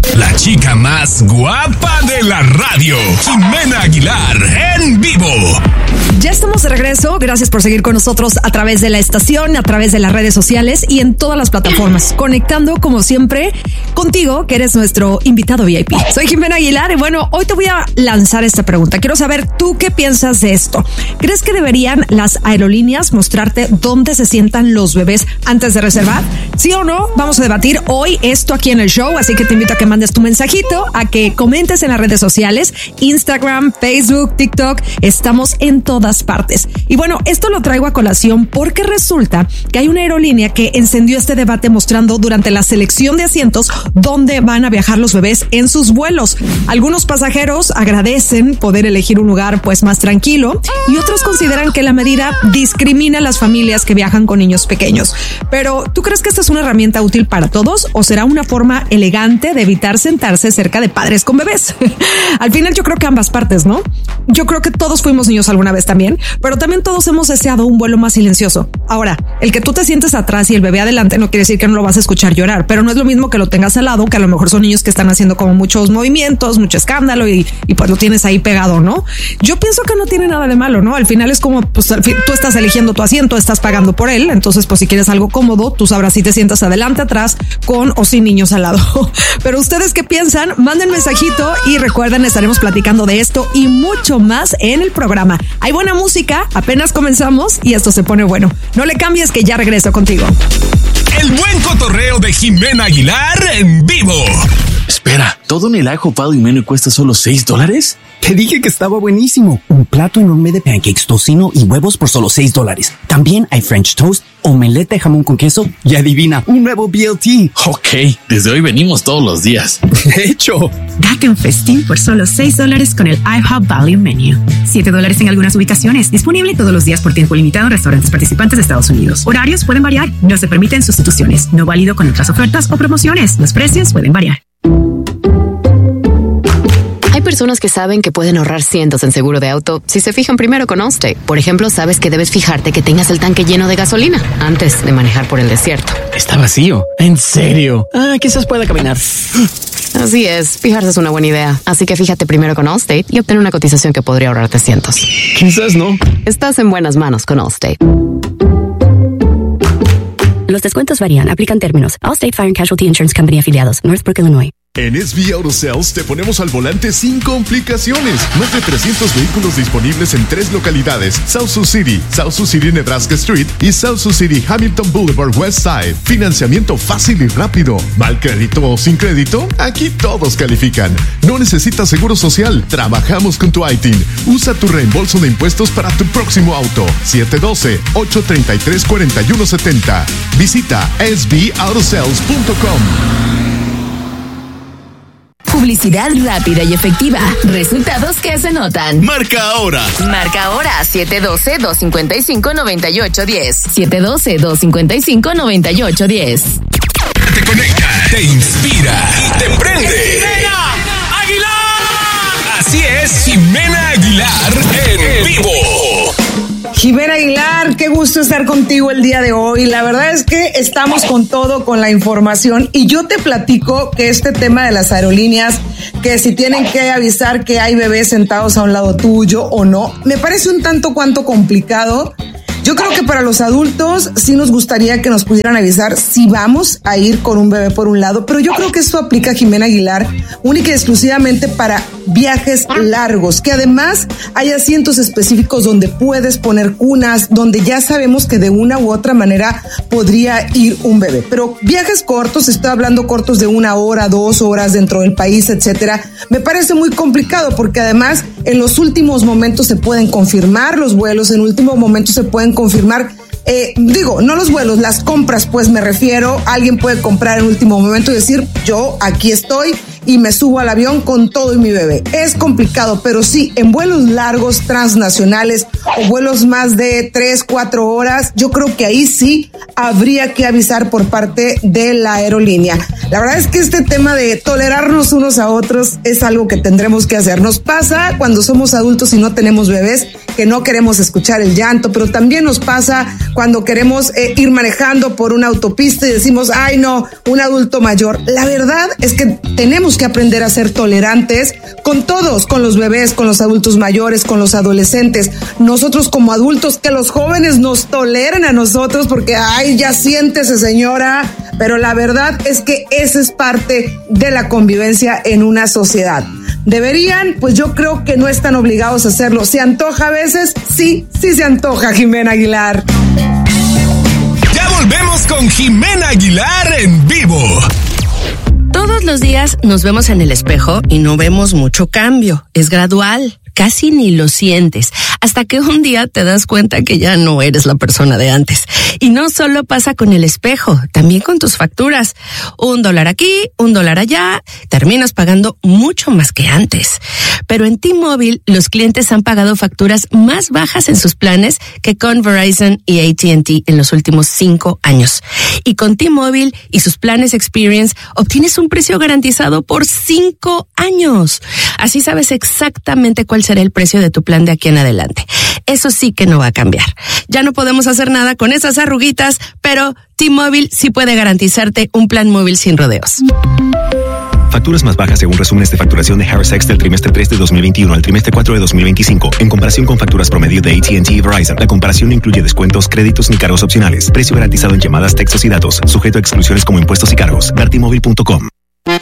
La chica más guapa de la radio, Jimena Aguilar, en vivo. Ya estamos de regreso. Gracias por seguir con nosotros a través de la estación, a través de las redes sociales y en todas las plataformas. Conectando, como siempre, contigo, que eres nuestro invitado VIP. Soy Jimena Aguilar y bueno, hoy te voy a lanzar esta pregunta. Quiero saber, ¿tú qué piensas de esto? ¿Crees que deberían las aerolíneas mostrarte dónde se sientan los bebés antes de reservar? ¿Sí o no? Vamos a debatir hoy esto aquí en el show, así que te invito a que mandes tu mensajito, a que comentes en las redes sociales, Instagram, Facebook, TikTok. Estamos en todas partes. Y bueno, esto lo traigo a colación porque resulta que hay una aerolínea que encendió este debate mostrando durante la selección de asientos dónde van a viajar los bebés en sus vuelos. Algunos pasajeros agradecen poder elegir un lugar pues más tranquilo y otros consideran que la medida discrimina a las familias que viajan con niños pequeños. Pero ¿tú crees que esta es una herramienta útil para todos o será una forma elegante de evitar sentarse cerca de padres con bebés? Al final yo creo que ambas partes, ¿no? Yo creo que todos fuimos niños alguna vez también, pero también todos hemos deseado un vuelo más silencioso. Ahora, el que tú te sientes atrás y el bebé adelante no quiere decir que no lo vas a escuchar llorar, pero no es lo mismo que lo tengas al lado, que a lo mejor son niños que están haciendo como muchos movimientos, mucho escándalo y pues lo tienes ahí pegado, ¿no? Yo pienso que no tiene nada de malo, ¿no? Al final es como, pues al fin, tú estás eligiendo tu asiento, estás pagando por él, entonces pues si quieres algo cómodo, tú sabrás si te sientas adelante, atrás, con o sin niños al lado. Pero ustedes qué piensan, manden mensajito y recuerden, estaremos platicando de esto y mucho más en el programa. Hay buena música, apenas comenzamos y esto se pone bueno. No le cambies que ya regreso contigo. El buen cotorreo de Jimena Aguilar en vivo. Espera, ¿todo en el ajo pado y menú cuesta solo $6? Te dije que estaba buenísimo. Un plato enorme de pancakes, tocino y huevos por solo $6. También hay French toast, omelette de jamón con queso y adivina, un nuevo BLT. Ok, desde hoy venimos todos los días. De hecho, Date un festín por solo $6 con el IHOP Value Menu. $7 en algunas ubicaciones. Disponible todos los días por tiempo limitado en restaurantes participantes de Estados Unidos. Horarios pueden variar. No se permiten sustituciones. No válido con otras ofertas o promociones. Los precios pueden variar. Hay personas que saben que pueden ahorrar cientos en seguro de auto si se fijan primero con Allstate. Por ejemplo, sabes que debes fijarte que tengas el tanque lleno de gasolina antes de manejar por el desierto. Está vacío. ¿En serio? Quizás pueda caminar. Así es, fijarse es una buena idea. Así que fíjate primero con Allstate y obtén una cotización que podría ahorrarte cientos. Quizás no. Estás en buenas manos con Allstate. Los descuentos varían. Aplican términos. Allstate Fire and Casualty Insurance Company afiliados. Northbrook, Illinois. En SV Auto Sales te ponemos al volante sin complicaciones. Más de 300 vehículos disponibles en 3 localidades: South Sioux City, Nebraska Street y South Sioux City, Hamilton Boulevard West Side. Financiamiento fácil y rápido. ¿Mal crédito o sin crédito? Aquí todos califican. No necesitas seguro social. Trabajamos con tu ITIN. Usa tu reembolso de impuestos para tu próximo auto. 712-833-4170. Visita svautosales.com. Publicidad rápida y efectiva. Resultados que se notan. Marca ahora. Marca ahora 712-255-9810. 712-255-9810. Te conecta, te inspira y te prende. ¡Jimena Aguilar! Así es, Jimena Aguilar en vivo. Jimena Aguilar, qué gusto estar contigo el día de hoy. La verdad es que estamos con todo, con la información, y yo te platico que este tema de las aerolíneas, que si tienen que avisar que hay bebés sentados a un lado tuyo o no, me parece un tanto cuanto complicado. Yo creo que para los adultos sí nos gustaría que nos pudieran avisar si vamos a ir con un bebé por un lado, pero yo creo que esto aplica, Jimena Aguilar, única y exclusivamente para viajes largos, que además hay asientos específicos donde puedes poner cunas, donde ya sabemos que de una u otra manera podría ir un bebé. Pero viajes cortos, estoy hablando cortos de 1 hora, 2 horas dentro del país, etcétera, me parece muy complicado porque además en los últimos momentos se pueden confirmar los vuelos, en último momento se pueden confirmar, no los vuelos, las compras, pues me refiero, alguien puede comprar en último momento y decir, yo aquí estoy y me subo al avión con todo y mi bebé. Es complicado, pero sí, en vuelos largos, transnacionales o vuelos más de 3-4 horas, yo creo que ahí sí habría que avisar por parte de la aerolínea. La verdad es que este tema de tolerarnos unos a otros es algo que tendremos que hacer. Nos pasa cuando somos adultos y no tenemos bebés, que no queremos escuchar el llanto, pero también nos pasa cuando queremos ir manejando por una autopista y decimos, ay no, un adulto mayor. La verdad es que tenemos que aprender a ser tolerantes con todos, con los bebés, con los adultos mayores, con los adolescentes. Nosotros como adultos, que los jóvenes nos toleren a nosotros porque, ay, ya siéntese señora, pero la verdad es que esa es parte de la convivencia en una sociedad. ¿Deberían? Pues yo creo que no están obligados a hacerlo. ¿Se antoja a veces? Sí se antoja, Jimena Aguilar. Ya volvemos con Jimena Aguilar en vivo. Todos los días nos vemos en el espejo y no vemos mucho cambio. Es gradual. Casi ni lo sientes, hasta que un día te das cuenta que ya no eres la persona de antes. Y no solo pasa con el espejo, también con tus facturas. $1 aquí, $1 allá, terminas pagando mucho más que antes. Pero en T-Mobile, los clientes han pagado facturas más bajas en sus planes que con Verizon y AT&T en los últimos 5 años. Y con T-Mobile y sus planes Experience, obtienes un precio garantizado por 5 años. Así sabes exactamente cuál será el precio de tu plan de aquí en adelante. Eso sí que no va a cambiar. Ya no podemos hacer nada con esas arruguitas, pero T-Mobile sí puede garantizarte un plan móvil sin rodeos. Facturas más bajas según resúmenes de facturación de Harris X del trimestre 3 de 2021 al trimestre 4 de 2025, en comparación con facturas promedio de AT&T y Verizon. La comparación no incluye descuentos, créditos ni cargos opcionales. Precio garantizado en llamadas, textos y datos, sujeto a exclusiones como impuestos y cargos. Ver T-Mobile.com.